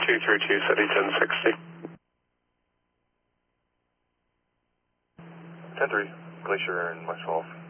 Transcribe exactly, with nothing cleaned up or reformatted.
two three two, City ten sixty. ten three, Glacier and myself.